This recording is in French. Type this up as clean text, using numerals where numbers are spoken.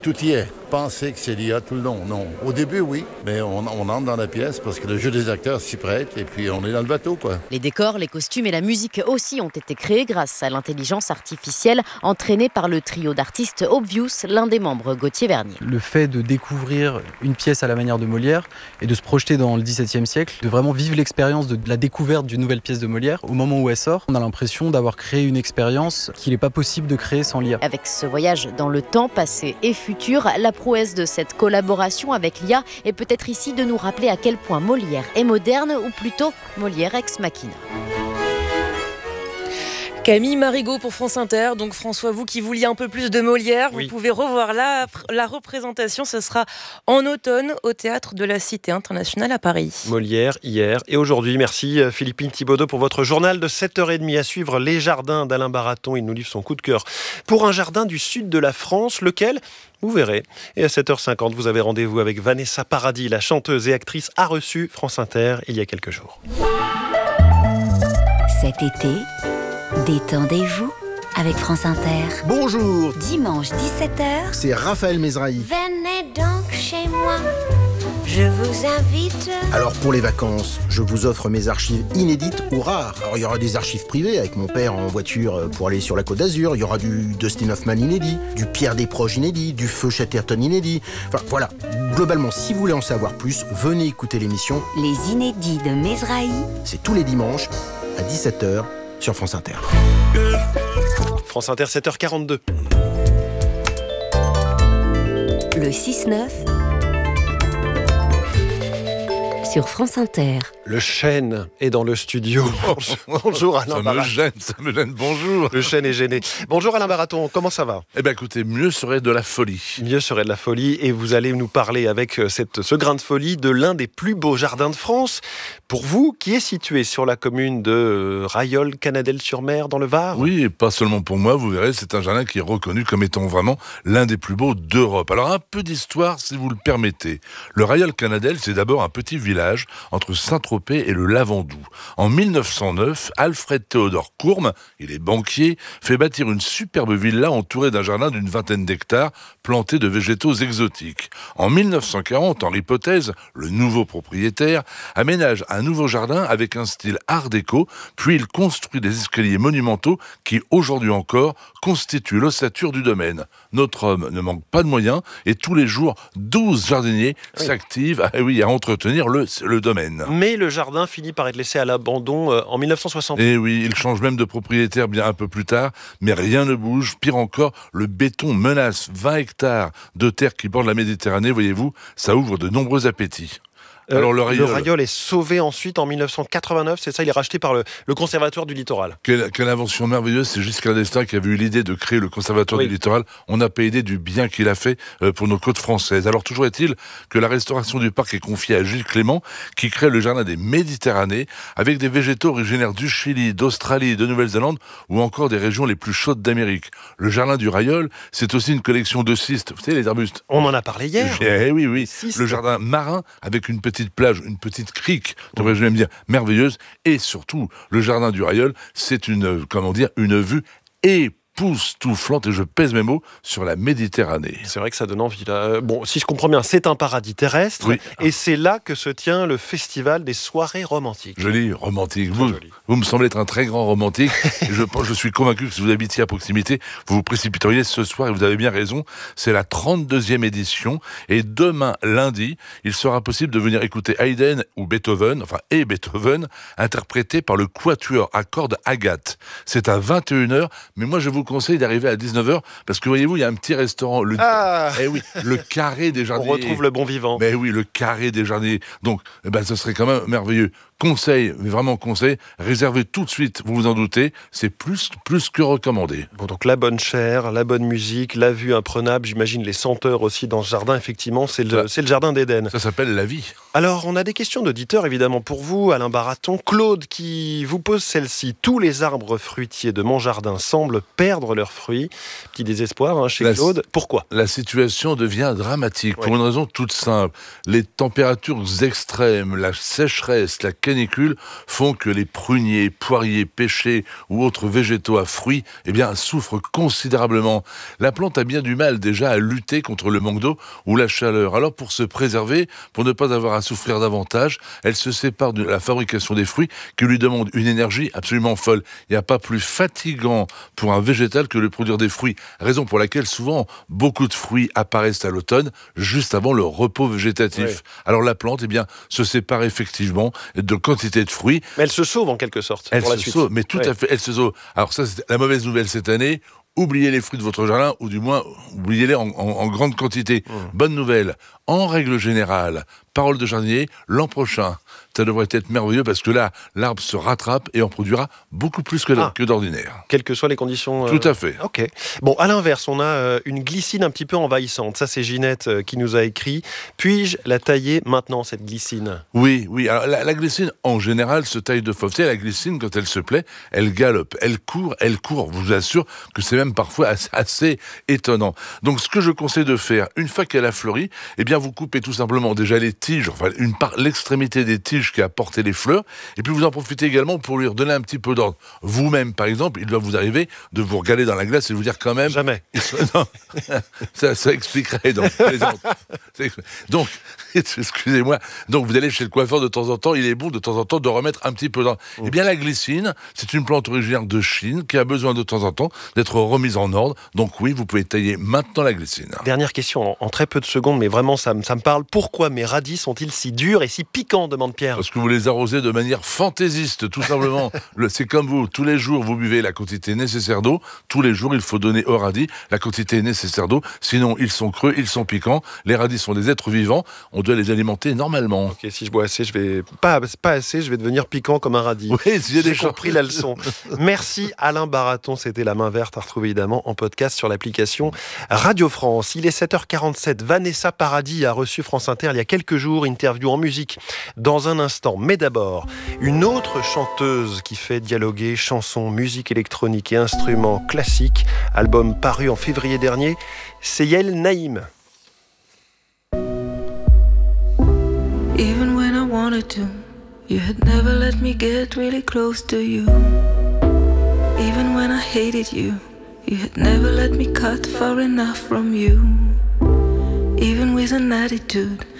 Tout y est. Penser que c'est l'IA tout le long, non. Au début, oui, mais on entre dans la pièce parce que le jeu des acteurs s'y prête et puis on est dans le bateau, quoi. Les décors, les costumes et la musique aussi ont été créés grâce à l'intelligence artificielle entraînée par le trio d'artistes Obvious, l'un des membres, Gauthier Vernier. Le fait de découvrir une pièce à la manière de Molière et de se projeter dans le XVIIe siècle, de vraiment vivre l'expérience de la découverte d'une nouvelle pièce de Molière, au moment où elle sort, on a l'impression d'avoir créé une expérience qu'il n'est pas possible de créer sans l'IA. Avec ce voyage dans le temps, passé et futur, la prouesse de cette collaboration avec l'IA est peut-être ici de nous rappeler à quel point Molière est moderne, ou plutôt Molière ex machina. Camille Marigot pour France Inter. Donc François, vous qui vouliez un peu plus de Molière, vous pouvez revoir la représentation. Ce sera en automne au Théâtre de la Cité Internationale à Paris. Molière hier et aujourd'hui. Merci Philippine Thibaudot pour votre journal de 7h30 à suivre. Les jardins d'Alain Baraton. Il nous livre son coup de cœur pour un jardin du sud de la France, lequel... Vous verrez. Et à 7h50, vous avez rendez-vous avec Vanessa Paradis, la chanteuse et actrice a reçu France Inter il y a quelques jours. Cet été, détendez-vous avec France Inter. Bonjour. Dimanche 17h. C'est Raphaël Mesrahi. Venez donc chez moi, je vous invite. Alors pour les vacances, je vous offre mes archives inédites ou rares. Alors il y aura des archives privées avec mon père en voiture pour aller sur la Côte d'Azur. Il y aura du Dustin Hoffman inédit, du Pierre Desproges inédit, du Feu Chatterton inédit. Enfin voilà, globalement, si vous voulez en savoir plus, venez écouter l'émission Les inédits de Mesrahi. C'est tous les dimanches à 17h sur France Inter. France Inter, 7h42. Le 6-9 sur France Inter. Le chêne est dans le studio. Bonjour Alain Baraton. Ça me gêne, bonjour. Le chêne est gêné. Bonjour Alain Baraton, comment ça va ? Eh bien écoutez, mieux serait de la folie. Mieux serait de la folie et vous allez nous parler avec ce grain de folie de l'un des plus beaux jardins de France. Pour vous, qui est situé sur la commune de Rayol, Canadelle-sur-Mer, dans le Var ? Oui, et pas seulement pour moi, vous verrez, c'est un jardin qui est reconnu comme étant vraiment l'un des plus beaux d'Europe. Alors un peu d'histoire, si vous le permettez. Le Rayol-Canadelle, c'est d'abord un petit village entre Saint-Tropez et le Lavandou. En 1909, Alfred Théodore Courme, il est banquier, fait bâtir une superbe villa entourée d'un jardin d'une vingtaine d'hectares planté de végétaux exotiques. En 1940, Henri Potez, le nouveau propriétaire, aménage un nouveau jardin avec un style art déco, puis il construit des escaliers monumentaux qui, aujourd'hui encore, constituent l'ossature du domaine. Notre homme ne manque pas de moyens et tous les jours, 12 jardiniers s'activent à entretenir le domaine. Mais le jardin finit par être laissé à l'abandon en 1960. Et oui, il change même de propriétaire bien un peu plus tard, mais rien ne bouge. Pire encore, le béton menace 20 hectares de terre qui bordent la Méditerranée, voyez-vous, ça ouvre de nombreux appétits. Alors le Rayol est sauvé ensuite en 1989, c'est ça, il est racheté par le Conservatoire du Littoral. Quelle invention merveilleuse, c'est Giscard d'Estaing qui avait eu l'idée de créer le Conservatoire du Littoral. On n'a pas idée du bien qu'il a fait pour nos côtes françaises. Alors toujours est-il que la restauration du parc est confiée à Gilles Clément, qui crée le jardin des Méditerranées, avec des végétaux originaires du Chili, d'Australie, de Nouvelle-Zélande, ou encore des régions les plus chaudes d'Amérique. Le jardin du Rayol, c'est aussi une collection de cystes, vous savez, les arbustes. On en a parlé hier. Oui. Le jardin marin, avec une petite plage, une petite crique, devrais-je même dire, merveilleuse, et surtout, le jardin du Rayol, c'est une vue époustouflante, et je pèse mes mots, sur la Méditerranée. C'est vrai que ça donne envie, là. Bon, si je comprends bien, c'est un paradis terrestre, et c'est là que se tient le festival des soirées romantiques. Joli, romantique. Vous me semblez être un très grand romantique, et je suis convaincu que si vous habitiez à proximité, vous vous précipiteriez ce soir, et vous avez bien raison, c'est la 32e édition, et demain, lundi, il sera possible de venir écouter Haydn ou Beethoven, interprété par le Quatuor à cordes Agathe. C'est à 21h, mais moi je vous conseille d'arriver à 19h, parce que voyez-vous, il y a un petit restaurant, le Carré des Jardiniers. On retrouve le bon vivant. Mais oui, le Carré des Jardiniers. Donc, ce serait quand même merveilleux. Conseil, mais vraiment conseil, réservez tout de suite, vous vous en doutez, c'est plus que recommandé. Bon, donc la bonne chair, la bonne musique, la vue imprenable, j'imagine les senteurs aussi dans ce jardin, effectivement, c'est le jardin d'Éden. Ça s'appelle la vie. Alors, on a des questions d'auditeurs, évidemment, pour vous, Alain Baraton. Claude qui vous pose celle-ci. Tous les arbres fruitiers de mon jardin semblent perdre leurs fruits. Petit désespoir chez Claude. Pourquoi ? La situation devient dramatique, pour une raison toute simple. Les températures extrêmes, la sécheresse, la canicules font que les pruniers, poiriers, pêchers ou autres végétaux à fruits souffrent considérablement. La plante a bien du mal déjà à lutter contre le manque d'eau ou la chaleur. Alors pour se préserver, pour ne pas avoir à souffrir davantage, elle se sépare de la fabrication des fruits qui lui demande une énergie absolument folle. Il n'y a pas plus fatigant pour un végétal que de produire des fruits. Raison pour laquelle souvent beaucoup de fruits apparaissent à l'automne, juste avant le repos végétatif. Ouais. Alors la plante, se sépare effectivement de quantité de fruits. Mais elle se sauve en quelque sorte. Elle pour la se suite. sauve, mais tout à fait, elle se sauve. Alors ça, c'est la mauvaise nouvelle cette année. Oubliez les fruits de votre jardin, ou du moins, oubliez-les en grande quantité. Bonne nouvelle, en règle générale, parole de jardinier, l'an prochain, ça devrait être merveilleux parce que là, l'arbre se rattrape et en produira beaucoup plus que d'ordinaire. Quelles que soient les conditions. Tout à fait. Ok. Bon, à l'inverse, on a une glycine un petit peu envahissante. Ça, c'est Ginette qui nous a écrit. Puis-je la tailler maintenant, cette glycine ? Oui. Alors, la glycine, en général, se taille de fauve. La glycine, quand elle se plaît, elle galope, elle court. Je vous assure que c'est même parfois assez étonnant. Donc, ce que je conseille de faire, une fois qu'elle a fleuri, vous coupez tout simplement déjà les tiges, l'extrémité des tiges qui a porté les fleurs, et puis vous en profitez également pour lui redonner un petit peu d'ordre. Vous-même, par exemple, il doit vous arriver de vous regarder dans la glace et vous dire quand même... Jamais. Non, ça expliquerait. Donc, excusez-moi, donc vous allez chez le coiffeur de temps en temps, il est bon de temps en temps de remettre un petit peu d'ordre. La glycine, c'est une plante originaire de Chine qui a besoin de temps en temps d'être remise en ordre. Donc oui, vous pouvez tailler maintenant la glycine. Dernière question, en très peu de secondes, mais vraiment ça me parle. Pourquoi mes radis sont-ils si durs et si piquants, demande Pierre ? Parce que vous les arrosez de manière fantaisiste, tout simplement. C'est comme vous, tous les jours vous buvez la quantité nécessaire d'eau. Tous les jours, il faut donner aux radis la quantité nécessaire d'eau. Sinon, ils sont creux, ils sont piquants. Les radis sont des êtres vivants. On doit les alimenter normalement. Ok, si je bois assez, je vais pas assez, je vais devenir piquant comme un radis. Oui, j'ai compris la leçon. Merci Alain Baraton, c'était La Main Verte, à retrouver évidemment en podcast sur l'application Radio France. Il est 7h47. Vanessa Paradis a reçu France Inter il y a quelques jours, interview en musique dans un instant. Mais d'abord, une autre chanteuse qui fait dialoguer chansons, musique électronique et instruments classiques, album paru en février dernier, c'est Yael Naïm. Even when I wanted to, you had never let me get really close to you. Even when I hated you, you had never let me cut far enough from you. Even with an attitude,